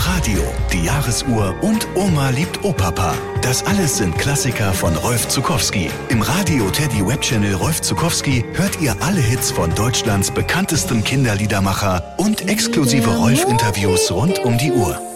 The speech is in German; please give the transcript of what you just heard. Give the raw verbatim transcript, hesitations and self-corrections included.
Radio, die Jahresuhr und Oma liebt Opapa. Das alles sind Klassiker von Rolf Zuckowski. Im Radio Teddy Webchannel Rolf Zuckowski hört ihr alle Hits von Deutschlands bekanntestem Kinderliedermacher und exklusive Rolf-Interviews rund um die Uhr.